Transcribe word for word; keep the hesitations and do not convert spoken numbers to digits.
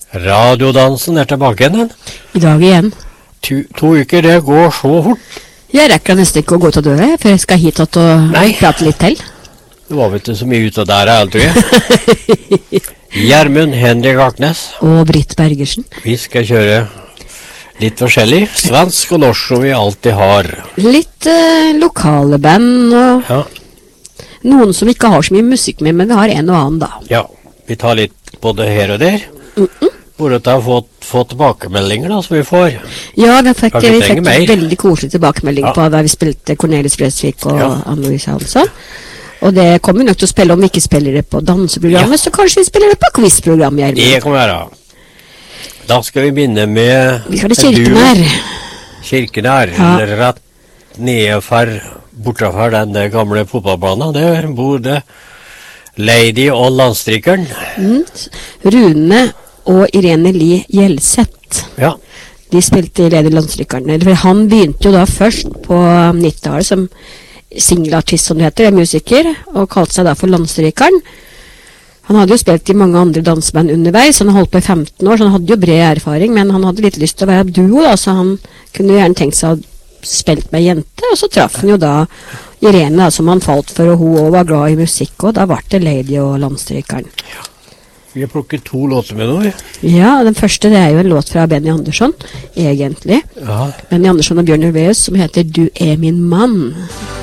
Radiodansen er tilbake igjen. I dag igjen. To, to uker, det går så fort. Jeg rekker nesten ikke å gå ut av døra, for jeg skal hit og Nei. prate litt til. Det var vet du så mye ut av der, tror jeg. Gjermund Henrik Aknes. Og Britt Bergersen. Vi skal kjøre litt forskjellig. Svensk og norsk som vi alltid har. Litt eh, lokale band, og Ja, noen som ikke har så mye musikk med, men vi har en og annen da. ja. Vi tar litt både her og der. Mm-mm. Hvor at jeg har fått, fått tilbakemeldinger da, som vi får. Ja, vi fikk, Kanskje vi trenger fikk mer. veldig koselig tilbakemelding Ja. på da vi spilte Cornelis Vreeswijk og Ja. Anne-Louise Hansson. Og det kommer vi nok til å spille om vi ikke spiller det på danseprogrammet, så kanskje vi spiller det på quizprogrammet, Det Gjermund. kan være. Da skal vi begynne med Vi har det kirken her. Kirken her, Ja. eller rett nedfor, bortafor den der gamle fotballbanen. Der bor det Lady og landstrykeren. Mm. Rune og Irene Li Gjelseth. Ja, De spilte i Lady Landstrykerne. For han begynte jo da først på nittitallet som singelartist, som det heter, er musiker, og kalte seg da for Landstrykeren. Han hadde jo spilt i mange andre danseband underveis, han holdt på i femten år, så han hadde jo bred erfaring, men han hadde litt lyst til å være duo, da, så han kunne jo gjerne tenkt seg å spilt med jente, og så traff han jo da Irene, da, som han falt for, og hun også var glad i musikk, og da var det Lady og Landstrykeren. vi har plukket to låter med nå. Ja, den første det er jo en låt fra Benny Andersson, egentlig. Ja, Benny Andersson og Bjørn Ulvaeus, som heter Du er min mann.